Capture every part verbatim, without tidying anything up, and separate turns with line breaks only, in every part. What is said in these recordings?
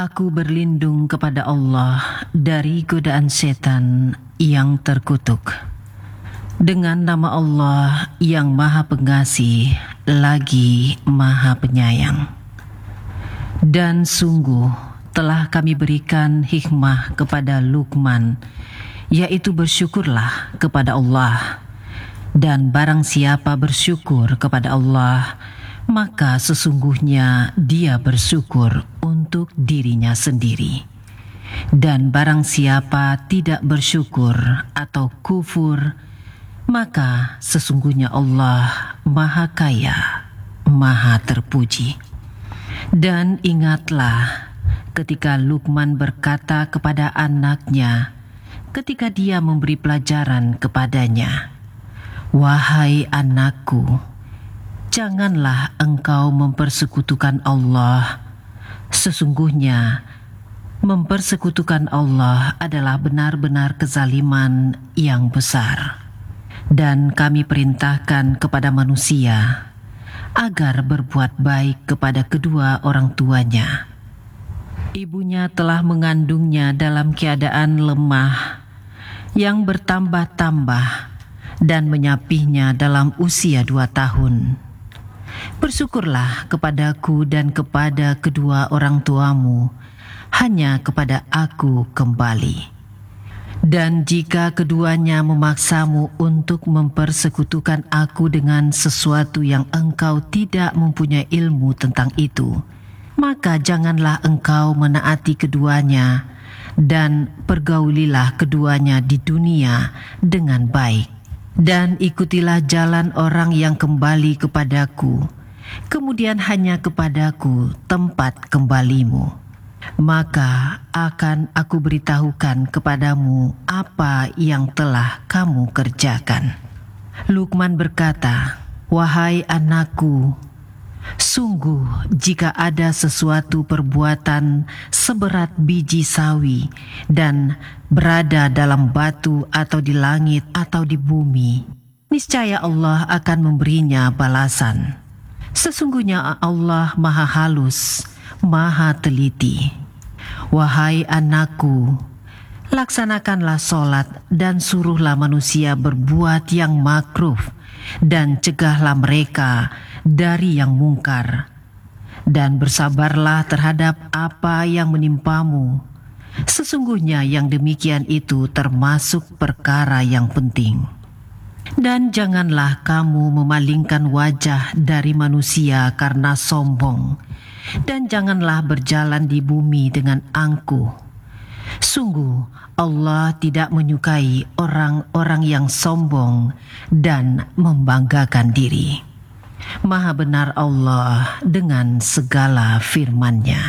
Aku berlindung kepada Allah dari godaan setan yang terkutuk. Dengan nama Allah yang Maha Pengasih lagi Maha Penyayang. Dan sungguh telah kami berikan hikmah kepada Luqman, yaitu bersyukurlah kepada Allah. Dan barang siapa bersyukur kepada Allah, maka sesungguhnya dia bersyukur untuk dirinya sendiri. Dan barang siapa tidak bersyukur atau kufur, maka sesungguhnya Allah Maha Kaya, Maha Terpuji. Dan ingatlah ketika Luqman berkata kepada anaknya ketika dia memberi pelajaran kepadanya, "Wahai anakku, janganlah engkau mempersekutukan Allah. Sesungguhnya mempersekutukan Allah adalah benar-benar kezaliman yang besar. Dan kami perintahkan kepada manusia agar berbuat baik kepada kedua orang tuanya. Ibunya telah mengandungnya dalam keadaan lemah yang bertambah-tambah dan menyapihnya dalam usia dua tahun. Bersyukurlah kepadaku dan kepada kedua orang tuamu, hanya kepada aku kembali. Dan jika keduanya memaksamu untuk mempersekutukan aku dengan sesuatu yang engkau tidak mempunyai ilmu tentang itu, maka janganlah engkau menaati keduanya dan pergaulilah keduanya di dunia dengan baik. Dan ikutilah jalan orang yang kembali kepadaku, kemudian hanya kepadaku tempat kembalimu. Maka akan aku beritahukan kepadamu apa yang telah kamu kerjakan." Luqman berkata, "Wahai anakku, sungguh jika ada sesuatu perbuatan seberat biji sawi dan berada dalam batu atau di langit atau di bumi, niscaya Allah akan memberinya balasan. Sesungguhnya Allah Maha Halus, Maha Teliti. Wahai anakku, laksanakanlah solat dan suruhlah manusia berbuat yang makruh dan cegahlah mereka dari yang mungkar. Dan bersabarlah terhadap apa yang menimpamu. Sesungguhnya yang demikian itu termasuk perkara yang penting. Dan janganlah kamu memalingkan wajah dari manusia karena sombong, dan janganlah berjalan di bumi dengan angkuh. Sungguh Allah tidak menyukai orang-orang yang sombong dan membanggakan diri. Maha benar Allah dengan segala firman-Nya."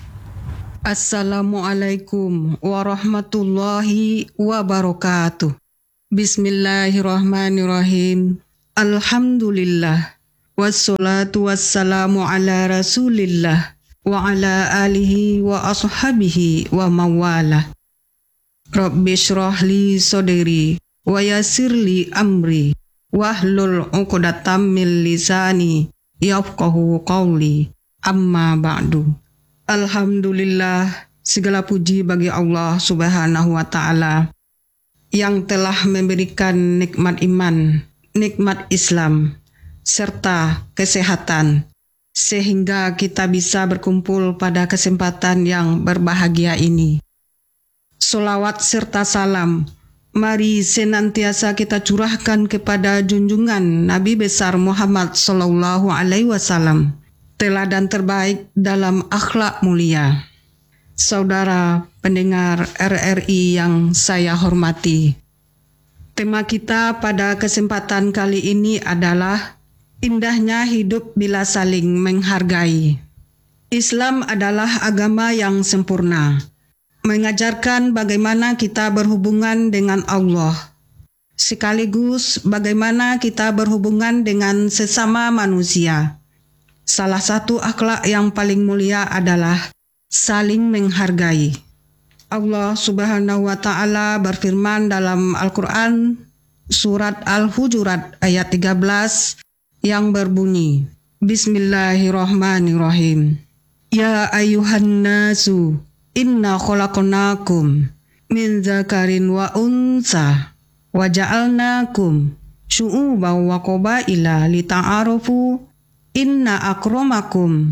Assalamualaikum warahmatullahi wabarakatuh. Bismillahirrahmanirrahim. Alhamdulillah. Wassalatu wassalamu ala rasulillah wa ala alihi wa ashabihi wa mawala. Rabbi shrah li sodri wa yassir li amri wahlul uqdatam min lisani yafqahu qawli. Amma ba'du. Alhamdulillah, segala puji bagi Allah Subhanahu wa ta'ala yang telah memberikan nikmat iman, nikmat Islam, serta kesehatan, sehingga kita bisa berkumpul pada kesempatan yang berbahagia ini. Solawat serta salam mari senantiasa kita curahkan kepada junjungan Nabi besar Muhammad Sallallahu Alaihi Wasallam, teladan terbaik dalam akhlak mulia. Saudara pendengar R R I yang saya hormati, tema kita pada kesempatan kali ini adalah indahnya hidup bila saling menghargai. Islam adalah agama yang sempurna, mengajarkan bagaimana kita berhubungan dengan Allah, sekaligus bagaimana kita berhubungan dengan sesama manusia. Salah satu akhlak yang paling mulia adalah saling menghargai. Allah Subhanahu wa ta'ala berfirman dalam Al-Quran surat Al-Hujurat ayat tiga belas yang berbunyi, Bismillahirrahmanirrahim. Ya ayuhan nasu, inna khalaqnakum min zakarin wa unsa wa ja'alnakum syu'uban wa qabaila lita'arufu inna akramakum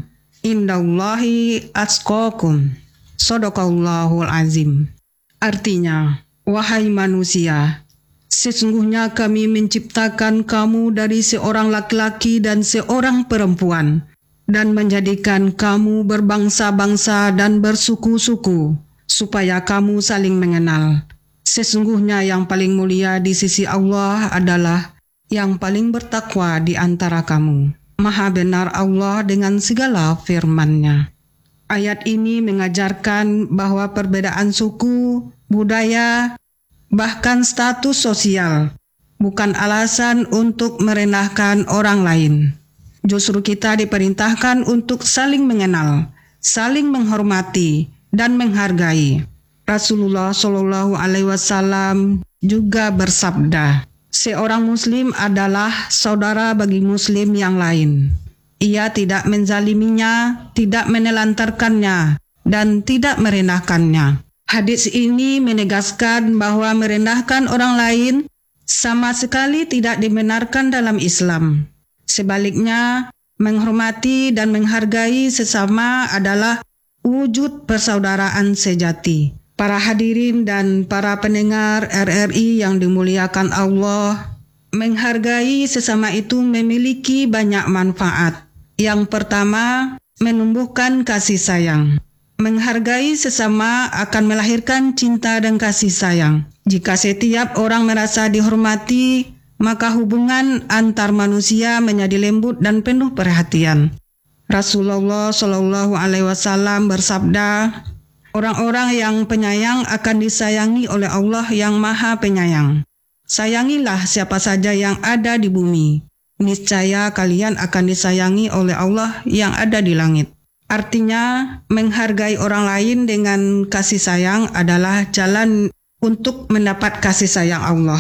indallahi atqakum. Shadaqallahul azim. Artinya, wahai manusia, sesungguhnya kami menciptakan kamu dari seorang laki-laki dan seorang perempuan, dan menjadikan kamu berbangsa-bangsa dan bersuku-suku, supaya kamu saling mengenal. Sesungguhnya yang paling mulia di sisi Allah adalah yang paling bertakwa di antara kamu. Maha benar Allah dengan segala firman-Nya. Ayat ini mengajarkan bahwa perbedaan suku, budaya, bahkan status sosial bukan alasan untuk merendahkan orang lain. Justru kita diperintahkan untuk saling mengenal, saling menghormati, dan menghargai. Rasulullah Shallallahu Alaihi Wasallam juga bersabda, seorang Muslim adalah saudara bagi Muslim yang lain. Ia tidak menzaliminya, tidak menelantarkannya, dan tidak merendahkannya. Hadis ini menegaskan bahwa merendahkan orang lain sama sekali tidak dibenarkan dalam Islam. Sebaliknya, menghormati dan menghargai sesama adalah wujud persaudaraan sejati. Para hadirin dan para pendengar R R I yang dimuliakan Allah, menghargai sesama itu memiliki banyak manfaat. Yang pertama, menumbuhkan kasih sayang. Menghargai sesama akan melahirkan cinta dan kasih sayang. Jika setiap orang merasa dihormati, maka hubungan antar manusia menjadi lembut dan penuh perhatian. Rasulullah Shallallahu Alaihi Wasallam bersabda, orang-orang yang penyayang akan disayangi oleh Allah yang Maha Penyayang. Sayangilah siapa saja yang ada di bumi. Niscaya kalian akan disayangi oleh Allah yang ada di langit. Artinya, menghargai orang lain dengan kasih sayang adalah jalan untuk mendapat kasih sayang Allah.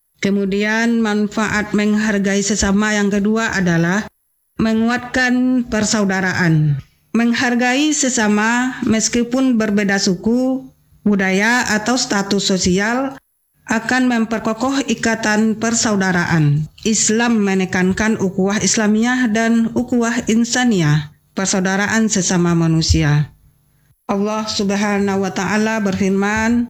Kemudian manfaat menghargai sesama yang kedua adalah menguatkan persaudaraan. Menghargai sesama meskipun berbeda suku, budaya, atau status sosial akan memperkokoh ikatan persaudaraan. Islam menekankan ukhuwah Islamiyah dan ukhuwah insaniyah, persaudaraan sesama manusia. Allah Subhanahu wa Ta'ala berfirman,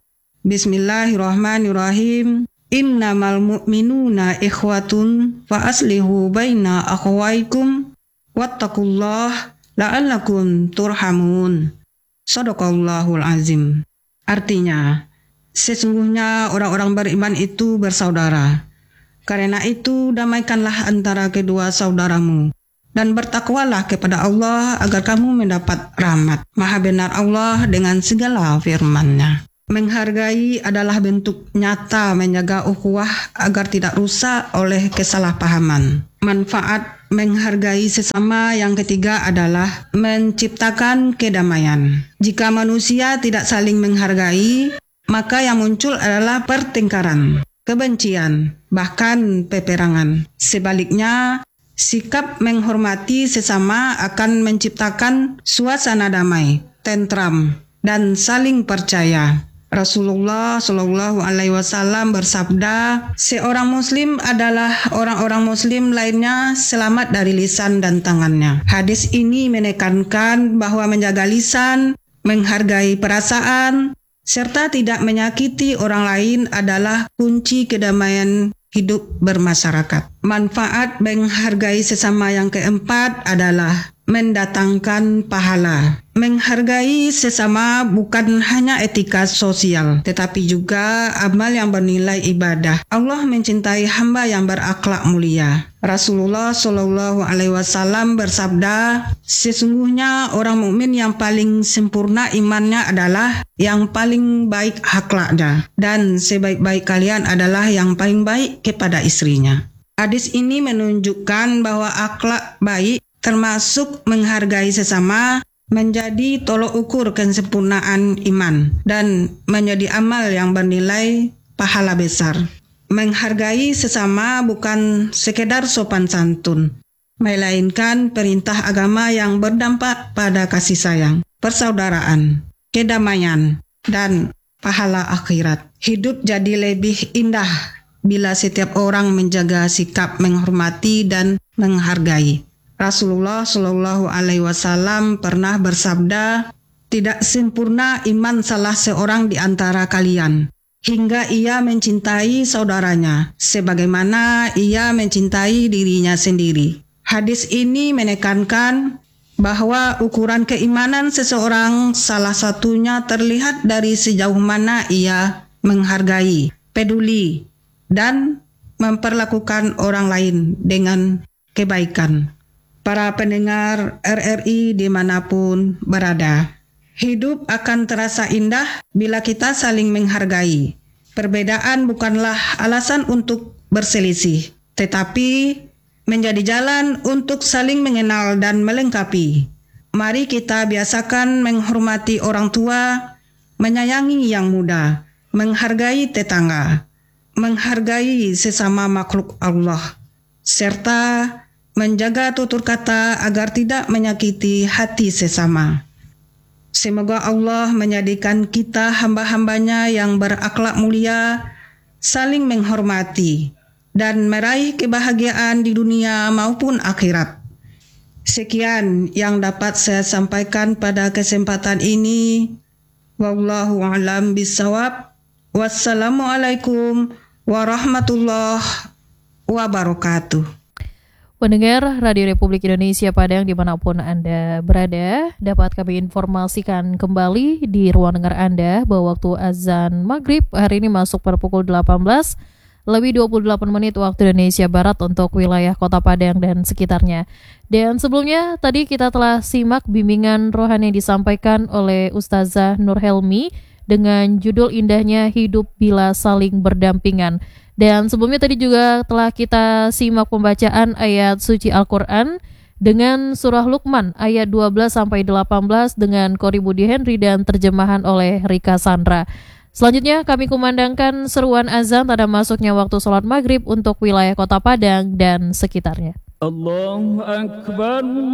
Bismillahirrahmanirrahim. Innamal mu'minuna ikhwatun fa aslihu baina akhawaikum wattaqullah la'allakum turhamun. Shadaqallahul azim. Artinya, sesungguhnya orang-orang beriman itu bersaudara. Karena itu damaikanlah antara kedua saudaramu dan bertakwalah kepada Allah agar kamu mendapat rahmat. Maha benar Allah dengan segala firman-Nya. Menghargai adalah bentuk nyata menjaga ukhuwah agar tidak rusak oleh kesalahpahaman. Manfaat menghargai sesama yang ketiga adalah menciptakan kedamaian. Jika manusia tidak saling menghargai, maka yang muncul adalah pertengkaran, kebencian, bahkan peperangan. Sebaliknya, sikap menghormati sesama akan menciptakan suasana damai, tentram, dan saling percaya. Rasulullah Shallallahu Alaihi Wasallam bersabda, seorang Muslim adalah orang-orang Muslim lainnya selamat dari lisan dan tangannya. Hadis ini menekankan bahwa menjaga lisan, menghargai perasaan, serta tidak menyakiti orang lain adalah kunci kedamaian hidup bermasyarakat. Manfaat menghargai sesama yang keempat adalah mendatangkan pahala. Menghargai sesama bukan hanya etika sosial, tetapi juga amal yang bernilai ibadah. Allah mencintai hamba yang berakhlak mulia. Rasulullah Shallallahu Alaihi Wasallam bersabda, sesungguhnya orang mukmin yang paling sempurna imannya adalah yang paling baik akhlaknya, dan sebaik-baik kalian adalah yang paling baik kepada istrinya. Hadis ini menunjukkan bahwa akhlak baik termasuk menghargai sesama menjadi tolok ukur kesempurnaan iman dan menjadi amal yang bernilai pahala besar. Menghargai sesama bukan sekedar sopan santun, melainkan perintah agama yang berdampak pada kasih sayang, persaudaraan, kedamaian, dan pahala akhirat. Hidup jadi lebih indah bila setiap orang menjaga sikap menghormati dan menghargai. Rasulullah Shallallahu Alaihi Wasallam pernah bersabda, tidak sempurna iman salah seorang di antara kalian, hingga ia mencintai saudaranya, sebagaimana ia mencintai dirinya sendiri. Hadis ini menekankan bahwa ukuran keimanan seseorang salah satunya terlihat dari sejauh mana ia menghargai, peduli, dan memperlakukan orang lain dengan kebaikan. Para pendengar R R I dimanapun berada, hidup akan terasa indah bila kita saling menghargai. Perbedaan bukanlah alasan untuk berselisih, tetapi menjadi jalan untuk saling mengenal dan melengkapi. Mari kita biasakan menghormati orang tua, menyayangi yang muda, menghargai tetangga, menghargai sesama makhluk Allah, serta menjaga tutur kata agar tidak menyakiti hati sesama. Semoga Allah menjadikan kita hamba-hambanya yang berakhlak mulia, saling menghormati, dan meraih kebahagiaan di dunia maupun akhirat. Sekian yang dapat saya sampaikan pada kesempatan ini. Wallahu a'lam bishawab. Wassalamualaikum warahmatullahi wabarakatuh.
Pendengar Radio Republik Indonesia Padang dimanapun Anda berada, dapat kami informasikan kembali di ruang dengar Anda bahwa waktu azan maghrib hari ini masuk pada pukul delapan belas lebih dua puluh delapan menit waktu Indonesia Barat untuk wilayah Kota Padang dan sekitarnya. Dan sebelumnya tadi kita telah simak bimbingan rohani yang disampaikan oleh Ustazah Nur Helmi dengan judul indahnya hidup bila saling berdampingan. Dan sebelumnya tadi juga telah kita simak pembacaan ayat suci Al-Quran dengan surah Luqman ayat dua belas sampai delapan belas dengan Kori Budi Henry dan terjemahan oleh Rika Sandra. Selanjutnya kami kumandangkan seruan azan tanda masuknya waktu sholat maghrib untuk wilayah Kota Padang dan sekitarnya. Allahu Akbar.